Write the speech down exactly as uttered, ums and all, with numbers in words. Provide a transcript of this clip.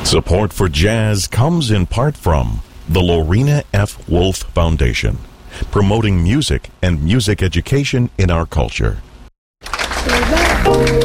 Support for jazz comes in part from the Lorena F. Wolf Foundation, promoting music and music education in our culture.